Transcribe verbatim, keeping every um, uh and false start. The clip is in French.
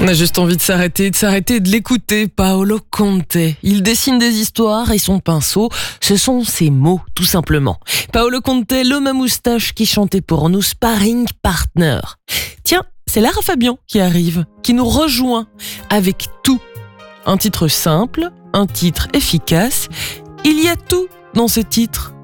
On a juste envie de s'arrêter, de s'arrêter et de l'écouter. Paolo Conte. Il dessine des histoires et son pinceau, ce sont ses mots, tout simplement. Paolo Conte, l'homme à moustache qui chantait pour nous Sparring Partner. Tiens, c'est Lara Fabian qui arrive, qui nous rejoint avec tout. Un titre simple, un titre efficace. Il y a tout dans ce titre.